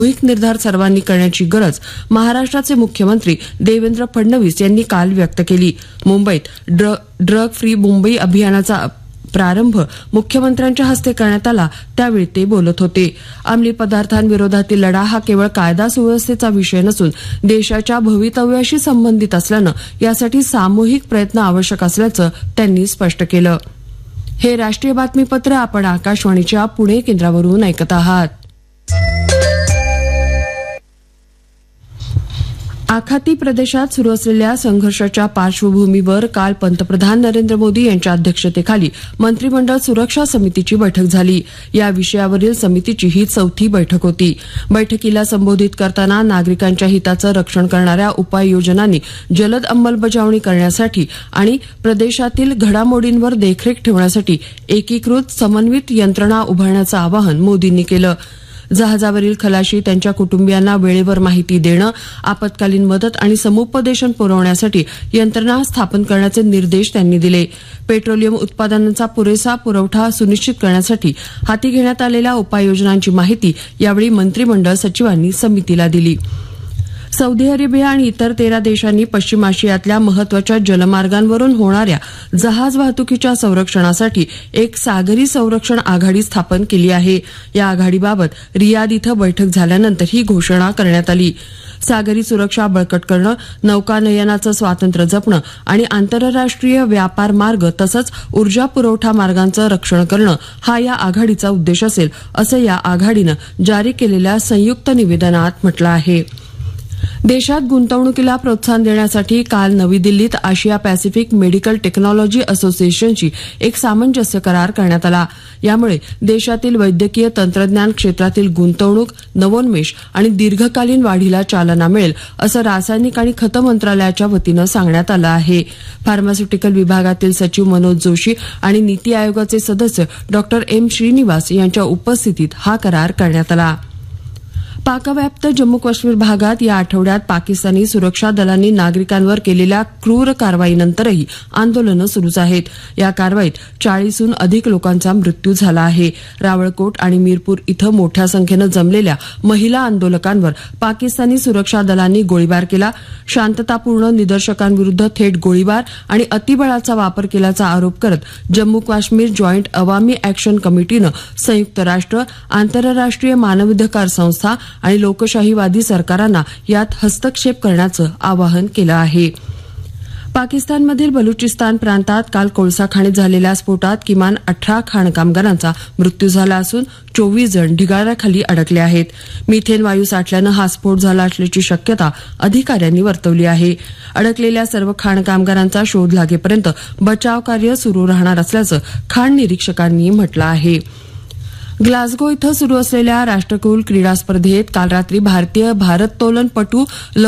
सामूहिक निर्धार सर्वांनी करण्याची गरज महाराष्ट्राचे मुख्यमंत्री देवेंद्र फडणवीस यांनी काल व्यक्त केली. मुंबईत ड्रग फ्री मुंबई अभियानाचा प्रारंभ मुख्यमंत्र्यांच्या हस्ते करण्यात आला त्यावेळी ते बोलत होते. अंमली पदार्थांविरोधातील लढा हा केवळ कायदा सुव्यवस्थेचा विषय नसून देशाच्या भवितव्याशी संबंधित असल्यानं यासाठी सामूहिक प्रयत्न आवश्यक असल्याचं त्यांनी स्पष्ट केलं. हे राष्ट्रीय बातमीपत्र आपण आकाशवाणीच्या पुणे केंद्रावरून ऐकत आहात. आखाती प्रदेशात सुरू असलेल्या संघर्षाच्या पार्श्वभूमीवर काल पंतप्रधान नरेंद्र मोदी यांच्या अध्यक्षतेखाली मंत्रिमंडळ सुरक्षा समितीची बैठक झाली. या विषयावरील समितीची ही 4थी बैठक होती. बैठकीला संबोधित करताना नागरिकांच्या हिताचं रक्षण करणाऱ्या उपाययोजनांनी जलद अंमलबजावणी करण्यासाठी आणि प्रदेशातील घडामोडींवर देखरेख ठेवण्यासाठी एकीकृत समन्वित यंत्रणा उभारण्याचं आवाहन मोदींनी केलं. जहाजावरील खलाशी त्यांच्या कुटुंबियांना वेळेवर माहिती देणं, आपत्कालीन मदत आणि समुपदेशन पुरवण्यासाठी यंत्रणा स्थापन करण्याचे निर्देश त्यांनी दिले. पेट्रोलियम उत्पादनांचा पुरेसा पुरवठा सुनिश्चित करण्यासाठी हाती घेण्यात आलेल्या उपाययोजनांची माहिती यावेळी मंत्रिमंडळ सचिवांनी समितीला दिली. सौदी अरेबिया आणि इतर 13 देशांनी पश्चिम आशियातल्या महत्वाच्या जलमार्गांवरून होणाऱ्या जहाज वाहतुकीच्या संरक्षणासाठी एक सागरी संरक्षण आघाडी स्थापन केली आहे. या आघाडीबाबत रियाद इथं बैठक झाल्यानंतर ही घोषणा करण्यात आली. सागरी सुरक्षा बळकट करणं, नौकानयनाचं स्वातंत्र्य जपणं आणि आंतरराष्ट्रीय व्यापार मार्ग तसंच ऊर्जा पुरवठा मार्गांचं रक्षण करणं हा या आघाडीचा उद्देश असेल असं या आघाडीनं जारी केलेल्या संयुक्त निवेदनात म्हटलं आहे. देशात गुंतवणुकीला प्रोत्साहन देण्यासाठी काल नवी दिल्लीत आशिया पॅसिफिक मेडिकल टेक्नॉलॉजी असोसिएशनशी एक सामंजस्य करार करण्यात आला. यामुळे देशातील वैद्यकीय तंत्रज्ञान क्षेत्रातील गुंतवणूक, नवोन्मेष आणि दीर्घकालीन वाढीला चालना मिळेल असं रासायनिक आणि खतं मंत्रालयाच्या वतीनं सांगण्यात आलं आहे. फार्मास्युटिकल विभागातील सचिव मनोज जोशी आणि नीती आयोगाचे सदस्य डॉ एम श्रीनिवास यांच्या उपस्थितीत हा करार करण्यात आला. पाकव्याप्त जम्मू काश्मीर भागात या आठवड्यात पाकिस्तानी सुरक्षा दलांनी नागरिकांवर केलेल्या क्रूर कारवाईनंतरही आंदोलनं सुरूच आहेत. या कारवाईत 40हून अधिक लोकांचा मृत्यू झाला आहे. रावळकोट आणि मीरपूर इथं मोठ्या संख्येनं जमलेल्या महिला आंदोलकांवर पाकिस्तानी सुरक्षा दलांनी गोळीबार केला. शांततापूर्ण निदर्शकांविरुद्ध थेट गोळीबार आणि अतिबळाचा वापर केल्याचा आरोप करत जम्मू काश्मीर जॉईंट अवामी अॅक्शन कमिटीनं संयुक्त राष्ट्र, आंतरराष्ट्रीय मानवाधिकार संस्था आणि लोकशाहीवादी सरकारांना यात हस्तक्षेप करण्याचं आवाहन केलं आहे. पाकिस्तानमधील बलुचिस्तान प्रांतात काल कोळसा खाणीत झालेल्या स्फोटात किमान 18 खाण कामगारांचा मृत्यू झाला असून 24 जण ढिगाऱ्याखाली अडकले आहेत. मिथेन वायू साठल्यानं हा स्फोट झाला असल्याची शक्यता अधिकाऱ्यांनी वर्तवली आहे. अडकलेल्या सर्व खाण कामगारांचा शोध लागेपर्यंत बचाव कार्य सुरू राहणार असल्याचं खाण निरीक्षकांनी म्हटलं आहे. ग्लासगो इथं सुरू असलेल्या राष्ट्रकुल क्रीडा स्पर्धेत काल रात्री भारतीय भारोत्तोलनपटू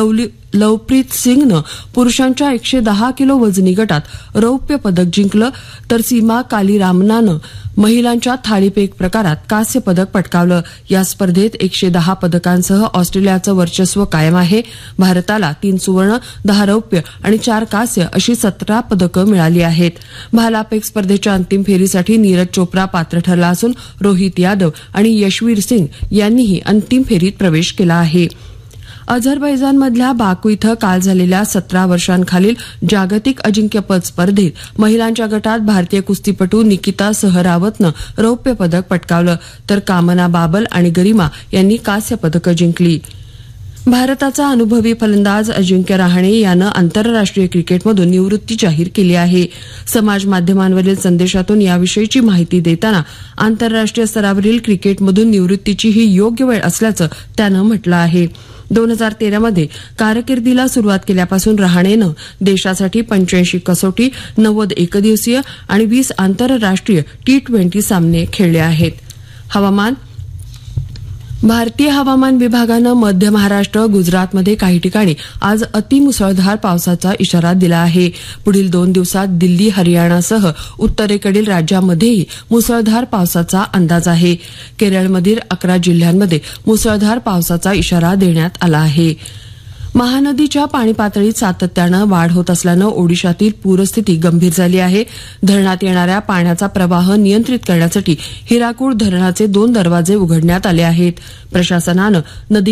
लवप्रीत सिंगनं पुरुषांच्या 110 किलो वजनी गटात रौप्य पदक जिंकलं तर सीमा कालीरामनानं महिलांच्या थाळीफेक प्रकारात कांस्य पदक पटकावलं. या स्पर्धेत 110 पदकांसह ऑस्ट्रेलियाचं वर्चस्व कायम आहे. भारताला 3 सुवर्ण, 10 रौप्य आणि 4 कांस्य अशी 17 पदकं मिळाली आहेत. भालाफेक स्पर्धेच्या अंतिम फेरीसाठी नीरज चोप्रा पात्र ठरला असून रोहित यादव आणि यशवीर सिंग यांनीही अंतिम फेरीत प्रवेश केला आहे. अझरबैजानमधल्या बाकू इथं काल झालेल्या 17 वर्षांखालील जागतिक अजिंक्यपद स्पर्धेत महिलांच्या गटात भारतीय कुस्तीपटू निकिता सहरावतनं रौप्य पदक पटकावलं तर कामना बाबल आणि गरिमा यांनी कांस्य पदकं जिंकली. भारताचा अनुभवी फलंदाज अजिंक्य रहाणे यानं आंतरराष्ट्रीय क्रिकेटमधून निवृत्ती जाहीर केली आहे. समाज माध्यमांवरील संदेशातून याविषयीची माहिती देताना आंतरराष्ट्रीय स्तरावरील क्रिकेटमधून निवृत्तीची ही योग्य वेळ असल्याचं त्यानं म्हटलं आहे. 2013मध्ये कारकिर्दीला सुरुवात केल्यापासून रहाणेनं देशासाठी 85 कसोटी, 90 एकदिवसीय आणि 20 आंतरराष्ट्रीय T20 सामने खेळले आहेत. हवामान. भारतीय हवामान विभागानं मध्य महाराष्ट्र, गुजरातमध्ये काही ठिकाणी आज अतिमुसळधार पावसाचा इशारा दिला आहे. पुढील 2 दिवसात दिल्ली, हरियाणासह उत्तरेकडील राज्यांमध्येही मुसळधार पावसाचा अंदाज आहे. केरळमधील 11 जिल्ह्यांमध्ये मुसळधार पावसाचा इशारा देण्यात आला आहे. महानदीच्या पाणी पातळीत सातत्यानं वाढ होत असल्यानं ओडिशातील पूरस्थिती गंभीर झाली आहे. धरणात येणाऱ्या पाण्याचा प्रवाह नियंत्रित करण्यासाठी हिराकूड धरणाचे 2 दरवाजे उघडण्यात आले आहेत. प्रशासनानं नदी